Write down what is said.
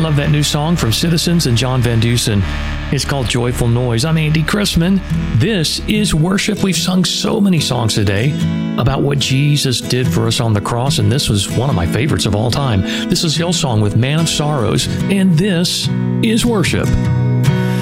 love that new song from Citizens and John Van Dusen. It's called Joyful Noise. I'm Andy Chrisman. This is worship. We've sung so many songs today about what Jesus did for us on the cross, and this was one of my favorites of all time. This is Hillsong with Man of Sorrows, and this is worship.